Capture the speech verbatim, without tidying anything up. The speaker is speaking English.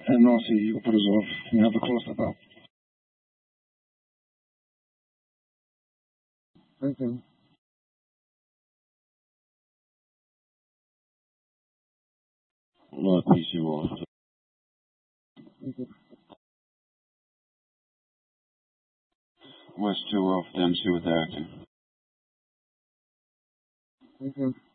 And I'll see you put us off. You have a close-up out. Thank you. Look, P C Wolf. Thank you. West two off, then see what they're acting. Thank you.